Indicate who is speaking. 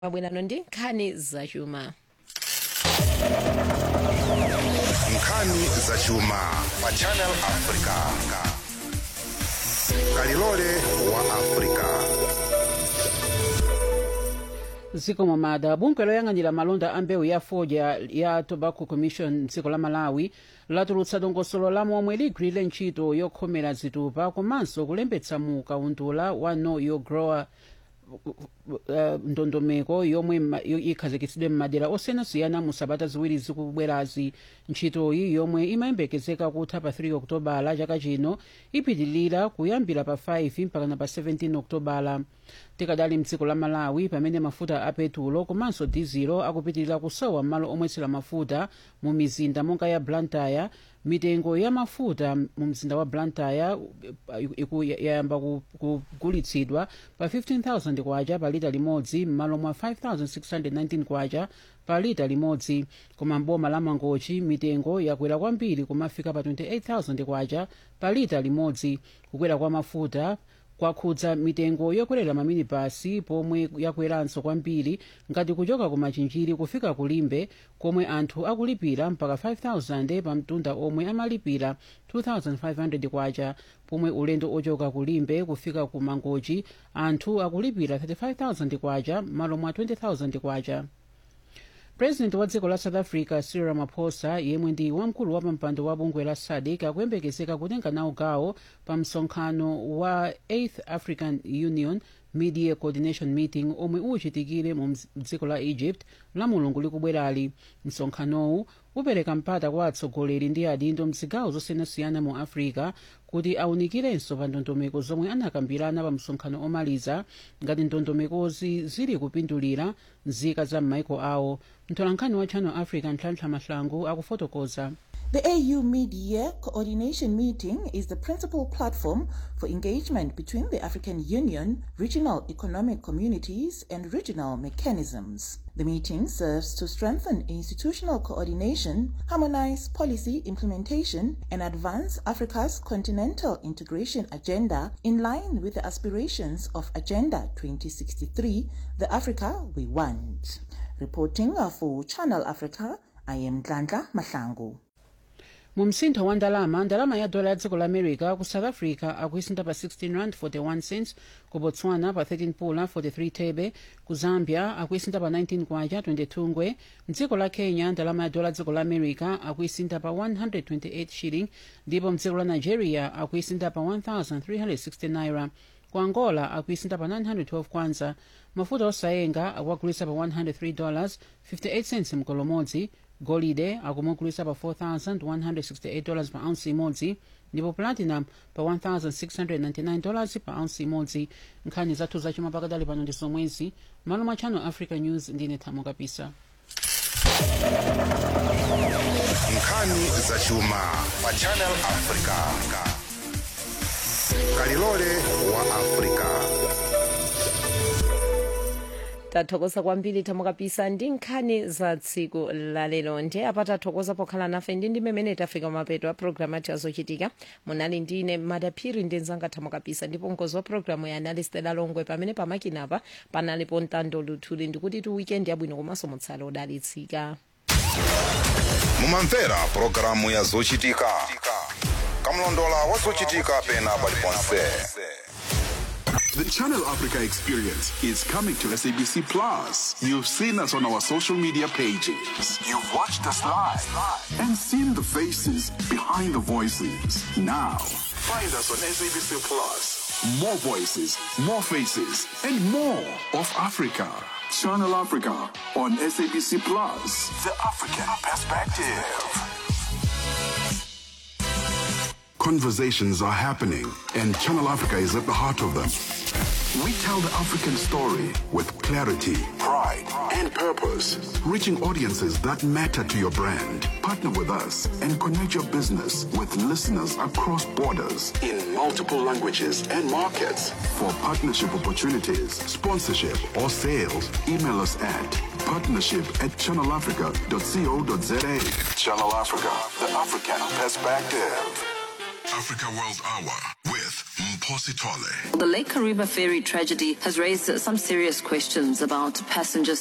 Speaker 1: mabwenano ndi nkhani zachuma.
Speaker 2: nkhani zachuma pa Channel Africa. Kalilole wa Africa.
Speaker 3: dziko momada bungwe loyang'anira malonda a mbewu ya fodya ya tobacco commission dziko la malawi latulutsa dongosolo la momwe ligwirire ntchito yokhomera zitupa komanso kulembetsa mu kaundula wa know your grower ndondomeko yomwe ikhazikitsidwe m'madera osiyanasiyana mu sabata ziwiri zikubwerazi. ntchitoyi yomwe imayembekezeka kutha pa 3 okutobala chaka chino ipitilira kuyambira pa 5 mpakana pa 17 okutobala. tikadali mdziko la malawi pamene mafuta a petulo komanso dizilo akupitilira kusowa m'malo omwetsera mafuta mu mizinda monga ya blantyre. mitengo ya mafuta mu mzinda wa blantyre yayamba kugulitsidwa pa 15,000 kwacha pa lita limodzi m'malo mwa 5,619 kwacha pa lita limodzi, koma mboma la mangochi mitengo yakwera kwambiri kumafika pa 28,000 kwacha pa lita limodzi. kukwera kwa mafuta kwakhudza mitengo yokwerera maminibasi pomwe yakweranso kwambiri ngati kuchoka ku machinjiri kufika kulimbe komwe anthu akulipira mpaka 5,000 pa mtunda omwe amalipira 2,500 kwacha, pomwe ulendo ochoka kulimbe kufika ku mangochi anthu akulipira 35,000 kwacha malo mwa 20,000 kwacha. president wa dziko la south africa cyril ramaphosa yemwe ndi wamkulu wa pampando wa bungwe la SADC akuyembekezeka kutenga nawo gawo pa msonkhano wa 8th African Union Media Coordination Meeting omwe uchitikire mu dziko la Egypt la mulungu likubwerali. msonkhanowu upereka mpata kwa atsogoleri ndi adindo mzigawo zosiyanasiyana mu africa kuti awunikirenso pa ndondomeko zomwe anakambirana pa msonkhano omaliza ngati ndondomekozi zili kupindulira nzika za m'maiko awo. mtolankhani wa Channel Africa Nhlanhla Mahlangu akufotokoza.
Speaker 4: The AU Mid-Year Coordination Meeting is the principal platform for engagement between the African Union, regional economic communities, and regional mechanisms. The meeting serves to strengthen institutional coordination, harmonize policy implementation, and advance Africa's continental integration agenda in line with the aspirations of Agenda 2063, the Africa we want. Reporting for Channel Africa, I am Nhlanhla Mahlangu.
Speaker 3: mu msintho wa ndalama ya dola ya dziko la america ku south africa akuisinta pa 16 rand 41 cents, ku botswana pa 13 pula 43 thebe, ku zambia akuisinta pa 19 kwacha 22 ngwe. mdziko la kenya ndalama ya dola ya dziko la america akuisinta pa 128 shilling, ndipo mdziko la nigeria akuisinta pa 1360 naira. ku angola akuisinta pa 912 kwanza. mafuta osayenga akuagulisa pa $103 58 cents mkolo modzi. golide akumugulisa pa $4,168 pa ounce imodzi, ndipo platinum pa $1,699 pa ounce imodzi. nkhani zathu zachuma pakadali pano ndi zomwezi. malo mwa Channel Africa News ndine Thamo Kapisa.
Speaker 2: nkhani zachuma pa Channel Africa. Kalilole wa Africa.
Speaker 1: tathokoza kwambiri Thamo Kapisa ndi nkhani za tsiku lalero. ndi apa tathokoza pokhala nafe ndi mmene tafika mapeto a programu yathu yazochitika. munali ndine Madaphiri ndi nzanga Thamo Kapisa, ndipo mkonzi wa programu ya anali Stella Longwe, pamene pamakinapa panalipo Ntando Luthuli. ndikuti tu weekend yabwino komanso mutsale odalitsika.
Speaker 2: mumamvera programu ya zochitika kamlondola wa zochitika pena paliponse.
Speaker 5: The Channel Africa experience is coming to SABC Plus. You've seen us on our social media pages. You've watched us live and seen the faces behind the voices. Now, find us on SABC Plus. More voices, more faces, and more of Africa. Channel Africa on SABC Plus. The African perspective. Conversations are happening, and Channel Africa is at the heart of them. We tell the African story with clarity, pride, and purpose, reaching audiences that matter to your brand. Partner with us and connect your business with listeners across borders in multiple languages and markets. For partnership opportunities, sponsorship, or sales, email us at partnership@channelafrica.co.za. Channel Africa, the African perspective. Africa World Hour with Kgosi Thole.
Speaker 6: The Lake Kariba ferry tragedy has raised some serious questions about passenger